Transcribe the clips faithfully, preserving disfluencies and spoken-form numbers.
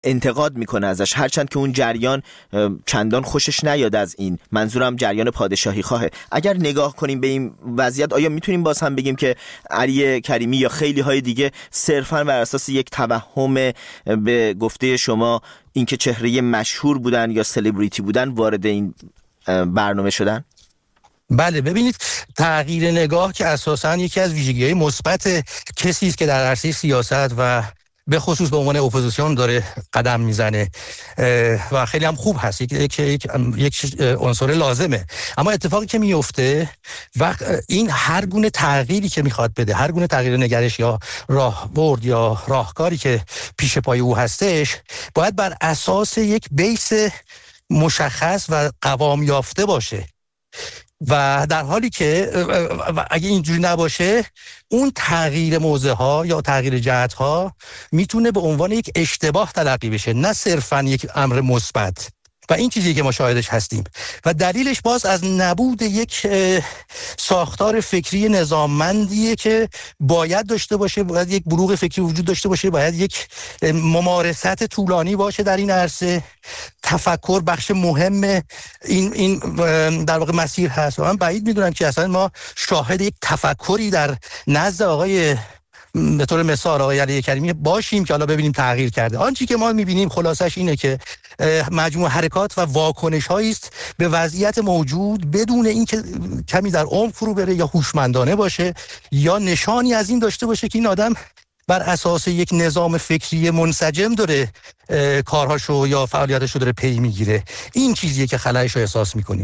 انتقاد میکنه ازش، هرچند که اون جریان چندان خوشش نیاد از این. منظورم جریان پادشاهی خواهه. اگر نگاه کنیم به این وضعیت، آیا میتونیم باز هم بگیم که علی کریمی یا خیلی های دیگه صرفاً بر اساس یک توهم به گفته شما اینکه چهره مشهور بودن یا سلبریتی بودن وارد این برنامه شدن؟ بله، ببینید تغییر نگاه که اساساً یکی از ویژگی‌های مثبت کسی است که در عرصه سیاست و به خصوص به عنوان اپوزیسیون داره قدم میزنه و خیلی هم خوب هست، یک یک یک, یک عنصر لازمه. اما اتفاقی که میفته وقت این هر گونه تغییری که میخواد بده، هر گونه تغییر نگرش یا راهبرد یا راهکاری که پیش پای او هستش، باید بر اساس یک بیس مشخص و قوام یافته باشه و در حالی که اگه اینجوری نباشه اون تغییر موضع ها یا تغییر جهت ها میتونه به عنوان یک اشتباه تلقی بشه، نه صرفاً یک امر مثبت. و این چیزی که ما شاهدش هستیم و دلیلش باز از نبود یک ساختار فکری نظاممندیه که باید داشته باشه، باید یک بلوغ فکری وجود داشته باشه، باید یک ممارست طولانی باشه در این عرصه. تفکر بخش مهم این این در واقع مسیر هست و من بعید میدونم که اصلا ما شاهد یک تفکری در نزد آقای به طور مثال آقای علی کریمی باشیم که حالا ببینیم تغییر کرده. آنچه که ما میبینیم خلاصش اینه که مجموع حرکات و واکنش هایی است به وضعیت موجود بدون اینکه کمی در عمق فرو بره یا هوشمندانه باشه یا نشانی از این داشته باشه که این آدم بر اساس یک نظام فکری منسجم داره کارهاشو یا فعالیتاشو داره پی میگیره. این چیزیه که خلأش رو احساس میکنیم.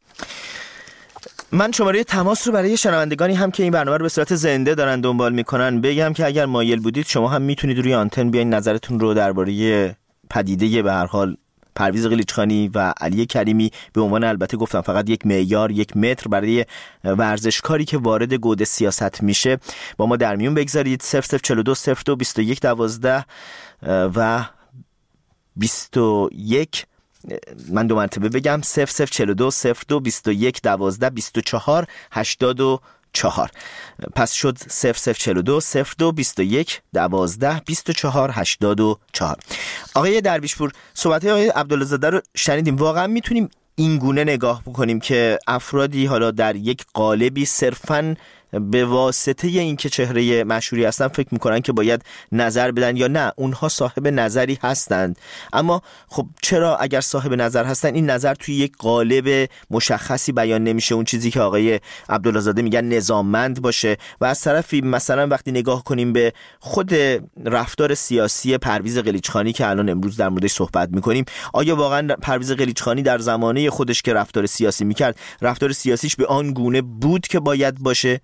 من شماره تماس رو برای شنوندگانی هم که این برنامه رو به صورت زنده دارن دنبال میکنن بگم که اگر مایل بودید شما هم میتونید روی آنتن بیاین نظرتون رو درباره پدیده به هر حال پرویز قلیچخانی و علی کریمی به عنوان، البته گفتم فقط یک معیار، یک متر برای ورزشکاری که وارد گود سیاست میشه، با ما در میون بگذارید. صفر صفر چهل و دو صفر دو بیست و یک دوازده و بیست و یک. من دو مرتبه بگم: صفر صفر چهل و دو صفر دو بیست و یک دوازده بیست و چهار هشتاد و چهار. پس شد صفر صفر چهل و دو صفر دو بیست و یک دوازده بیست و چهار هشتاد و چهار. آقای درویشپور، صحبت‌های آقای عبدالله زاده رو شنیدیم. واقعا میتونیم این گونه نگاه بکنیم که افرادی حالا در یک قالبی صرفاً به واسطه این که چهره مشهوری هستن فکر میکنن که باید نظر بدن، یا نه اونها صاحب نظری هستند، اما خب چرا اگر صاحب نظر هستن این نظر توی یک قالب مشخصی بیان نمیشه، اون چیزی که آقای عبدالله زاده میگن نظاممند باشه؟ و از طرفی مثلا وقتی نگاه کنیم به خود رفتار سیاسی پرویز قلیچخانی که الان امروز در موردش صحبت میکنیم، آیا واقعا پرویز قلیچخانی در زمانه خودش که رفتار سیاسی میکرد رفتار سیاسیش به آن گونه بود که باید باشه؟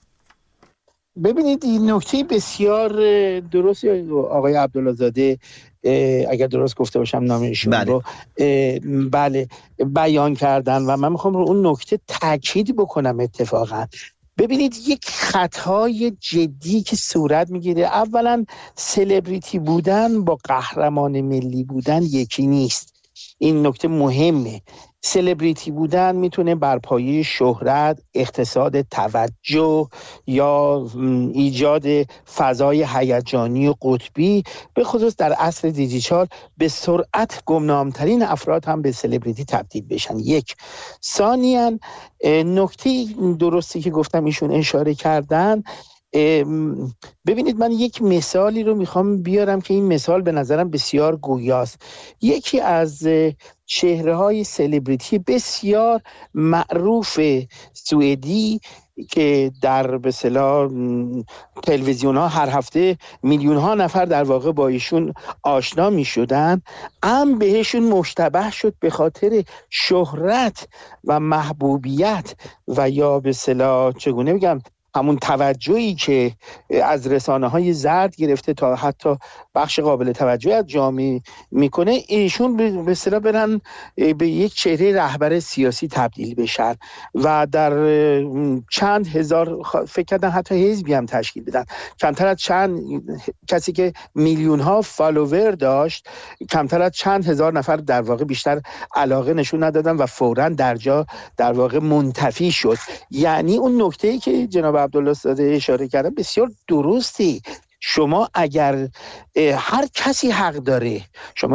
ببینید این نکته بسیار درستی آقای عبدالله زاده، اگر درست گفته باشم نام ایشون بله. رو بله بیان کردن و من میخوام رو اون نکته تاکید بکنم. اتفاقا ببینید یک خطای جدی که صورت میگیره، اولا سلبریتی بودن با قهرمان ملی بودن یکی نیست. این نکته مهمه. سلبریتی بودن میتونه بر پایه شهرت، اقتصاد توجه یا ایجاد فضای هیجانی و قطبی، به خصوص در عصر دیجیتال، به سرعت گمنامترین افراد هم به سلبریتی تبدیل بشن. یک. ثانیاً نکته درستی که گفتم ایشون اشاره کردن، ببینید من یک مثالی رو میخوام بیارم که این مثال به نظرم بسیار گویاست. یکی از چهره های سلبریتی بسیار معروف سوئدی که در به اصطلاح تلویزیون ها هر هفته میلیون ها نفر در واقع با ایشون آشنا می شدن، هم بهشون مشتبه شد به خاطر شهرت و محبوبیت و یا به اصطلاح چگونه بگم همون توجهی که از رسانه‌های زرد گرفته تا حتی بخش قابل توجهی از جامعه میکنه، ایشون به اصطلاح برن به یک چهره رهبر سیاسی تبدیل بشن و در چند هزار فکر کردن حتی حزبی هم تشکیل بدن. کمتر از چند کسی که میلیون ها فالوور داشت، کمتر از چند هزار نفر در واقع بیشتر علاقه نشون ندادن و فوراً در جا در واقع منتفی شد. یعنی اون نکته‌ای که جناب عبدالله زاده اشاره کردن بسیار درستی. شما اگر هر کسی حق داره، شما